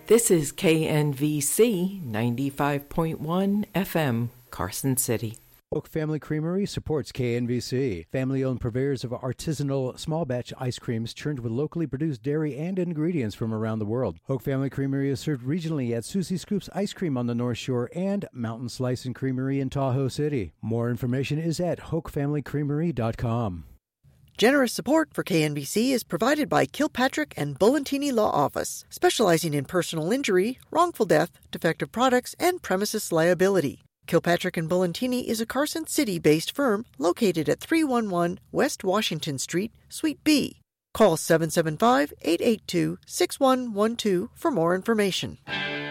This is KNVC 95.1 FM, Carson City. Hoke Family Creamery supports KNVC, family-owned purveyors of artisanal small-batch ice creams churned with locally produced dairy and ingredients from around the world. Hoke Family Creamery is served regionally at Susie Scoop's Ice Cream on the North Shore and Mountain Slice and Creamery in Tahoe City. More information is at hokefamilycreamery.com. Generous support for KNBC is provided by Kilpatrick and Bullantini Law Office, specializing in personal injury, wrongful death, defective products, and premises liability. Kilpatrick and Bullantini is a Carson City-based firm located at 311 West Washington Street, Suite B. Call 775-882-6112 for more information.